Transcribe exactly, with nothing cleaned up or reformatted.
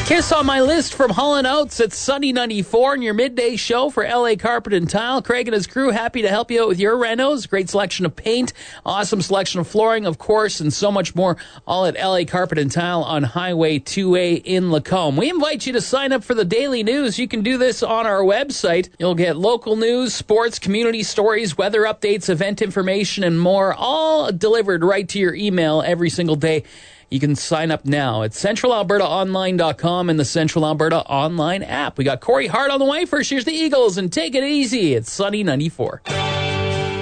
Kiss on my list from Hall and Oates at Sunny ninety-four and your midday show for L A Carpet and Tile. Craig and his crew happy to help you out with your renos. Great selection of paint, awesome selection of flooring, of course, and so much more. All at L A Carpet and Tile on Highway two A in Lacombe. We invite you to sign up for the daily news. You can do this on our website. You'll get local news, sports, community stories, weather updates, event information, and more, all delivered right to your email every single day. You can sign up now at central alberta online dot com and the Central Alberta Online app. We got Corey Hart on the way. First, here's the Eagles, and take it easy. It's Sunny ninety-four.